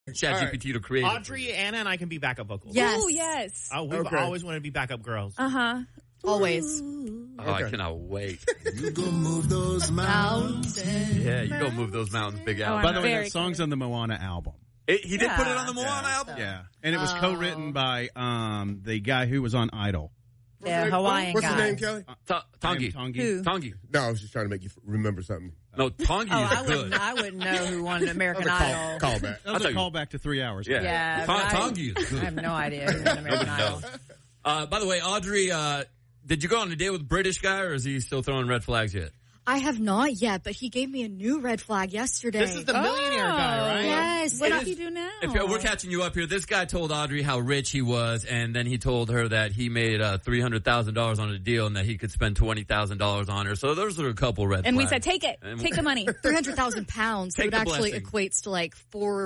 ChatGPT to create Audrey, Anna, and I can be backup vocals. Yes. Ooh, yes. Oh, we always want to be backup girls. Uh-huh. Always. I cannot wait. You go move those mountains. Yeah, you go move those mountains, Big Al. By the way, that song's on the Moana album. He did put it on the Moana album? Yeah. And it was co-written by the guy who was on Idol. The Hawaiian What's guy. his name, Kelly? Tongi. Who? Tongi. No, I was just trying to make you remember something. No, Tongi is good. I wouldn't know who won American Idol. Call back. That was a callback to 3 hours. Yeah. Tongi is good. I have no idea who won American Idol. By the way, Audrey, did you go on a date with a British guy, or is he still throwing red flags yet? I have not yet, but he gave me a new red flag yesterday. This is the millionaire guy, right? Yes. What does he do now? We're catching you up here. This guy told Audrey how rich he was, and then he told her that he made $300,000 on a deal and that he could spend $20,000 on her. So those are a couple red flags. And we said, take it. Take the money. 300,000 pounds. So Take it actually blessing. equates to like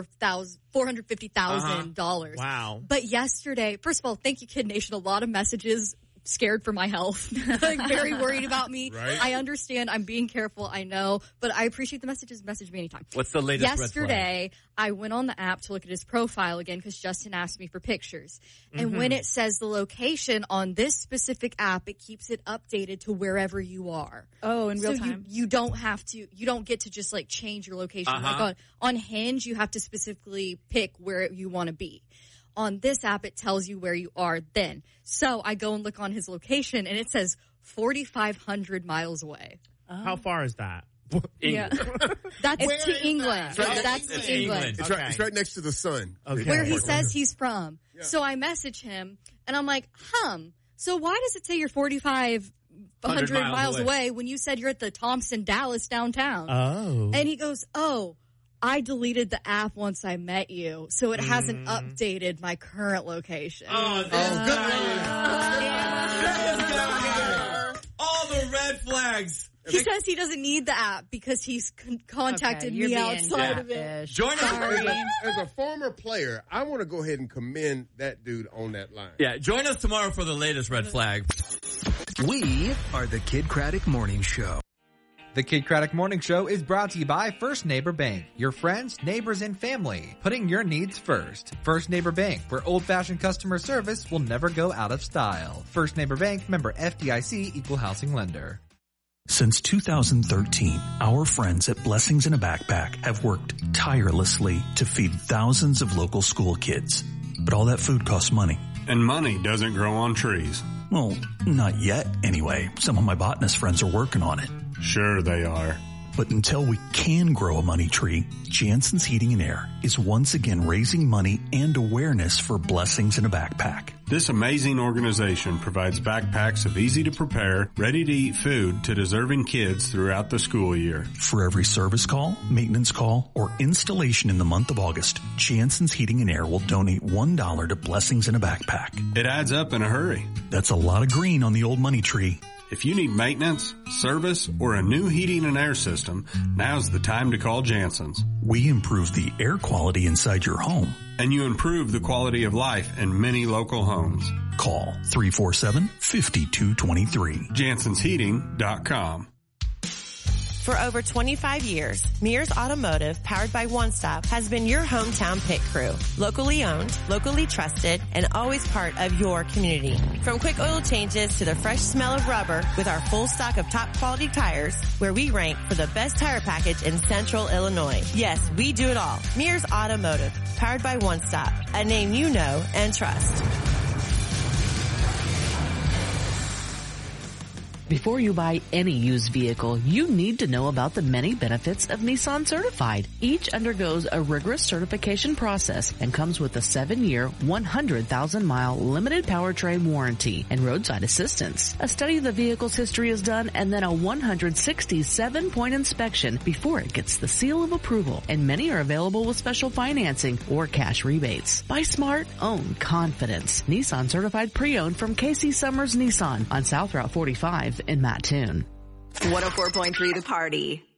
$450,000. Wow. But yesterday, first of all, thank you, Kid Nation. A lot of messages scared for my health, like very worried about me. Right. I understand. I'm being careful. I know, but I appreciate the messages. Message me anytime. What's the latest red Yesterday, I went on the app to look at his profile again because Justin asked me for pictures. And when it says the location on this specific app, it keeps it updated to wherever you are. Oh, in real So time. you don't have to, you don't get to just like change your location. Like on Hinge, you have to specifically pick where you want to be. On this app, it tells you where you are then. So I go and look on his location, and it says 4,500 miles away. How far is that? England. That's Where to is England. that? That's It's to England. It's, it's right next to the sun. Okay. Where he says he's from. So I message him, and I'm like, so why does it say you're 4,500 miles away when you said you're at the Thompson Dallas downtown? Oh. And he goes, I deleted the app once I met you, so it hasn't updated my current location. All the red flags. He says he doesn't need the app because he's contacted Okay, you're me being outside of it. catfish. Join us. As a former player, I want to go ahead and commend that dude on that line. Yeah, join us tomorrow for the latest red flag. We are the Kid Craddock Morning Show. The Kid Craddock Morning Show is brought to you by First Neighbor Bank, your friends, neighbors, and family, putting your needs first. First Neighbor Bank, where old-fashioned customer service will never go out of style. First Neighbor Bank, member FDIC, equal housing lender. Since 2013, our friends at Blessings in a Backpack have worked tirelessly to feed thousands of local school kids. But all that food costs money. And money doesn't grow on trees. Well, not yet, anyway. Some of my botanist friends are working on it. Sure they are. But until we can grow a money tree, Jansen's Heating and Air is once again raising money and awareness for Blessings in a Backpack. This amazing organization provides backpacks of easy-to-prepare, ready-to-eat food to deserving kids throughout the school year. For every service call, maintenance call, or installation in the month of August, Jansen's Heating and Air will donate $1 to Blessings in a Backpack. It adds up in a hurry. That's a lot of green on the old money tree. If you need maintenance, service, or a new heating and air system, now's the time to call Jansen's. We improve the air quality inside your home. And you improve the quality of life in many local homes. Call 347-5223. JansensHeating.com. For over 25 years, Mears Automotive, powered by One Stop, has been your hometown pit crew. Locally owned, locally trusted, and always part of your community. From quick oil changes to the fresh smell of rubber, with our full stock of top quality tires, where we rank for the best tire package in Central Illinois. Yes, we do it all. Mears Automotive, powered by One Stop, a name you know and trust. Before you buy any used vehicle, you need to know about the many benefits of Nissan Certified. Each undergoes a rigorous certification process and comes with a 7-year, 100,000-mile limited powertrain warranty and roadside assistance. A study of the vehicle's history is done and then a 167-point inspection before it gets the seal of approval. And many are available with special financing or cash rebates. Buy smart, own confidence. Nissan Certified Pre-Owned from KC Summers Nissan on South Route 45. In Mattoon. 104.3 The Party.